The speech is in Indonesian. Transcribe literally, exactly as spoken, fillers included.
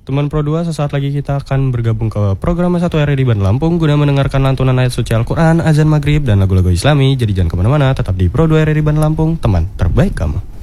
Teman Pro dua, sesaat lagi kita akan bergabung ke program satu R R I Bandar Lampung guna mendengarkan lantunan ayat suci Al-Quran, azan maghrib, dan lagu-lagu islami. Jadi jangan kemana-mana, tetap di Pro dua R R I Bandar Lampung, teman terbaik kamu.